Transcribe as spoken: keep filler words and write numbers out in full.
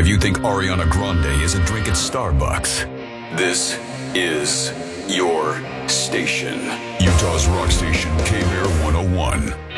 if you think Ariana Grande is a drink at Starbucks, this is your station. Utah's Rock Station, K-Bear one oh one.